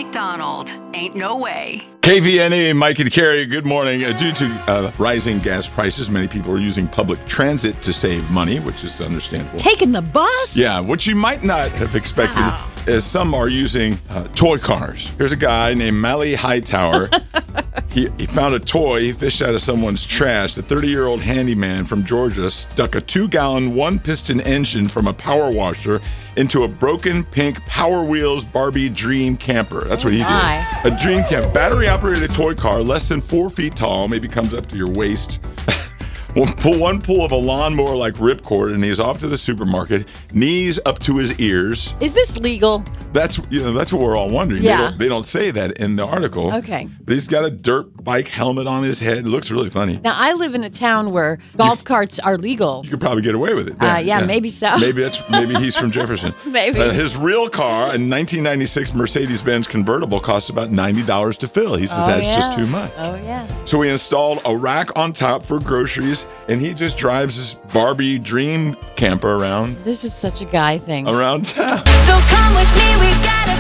McDonald. Ain't no way. KVNA, Mike and Carrie, good morning. Due to rising gas prices, many people are using public transit to save money, which is understandable. Taking the bus? Yeah, what you might not have expected is some are using toy cars. Here's a guy named Mally Hightower. He found a toy he fished out of someone's trash. The 30-year-old handyman from Georgia stuck a 2-gallon, 1-piston engine from a power washer into a broken pink Power Wheels Barbie Dream Camper. That's what he did. A Dream Camper, battery-operated toy car, less than 4 feet tall, maybe comes up to your waist. One pull of a lawnmower like ripcord, and he's off to the supermarket, knees up to his ears. Is this legal? That's what we're all wondering. Yeah. They don't say that in the article. Okay. But he's got a dirt bike helmet on his head. It looks really funny. Now, I live in a town where golf carts are legal. You could probably get away with it. Yeah, maybe so. Maybe he's from Jefferson. Maybe. His real car, a 1996 Mercedes-Benz convertible, costs about $90 to fill. He says that's just too much. Oh, yeah. So he installed a rack on top for groceries, and he just drives his Barbie Dream Camper around This is such a guy thing. town. So come with me, we gotta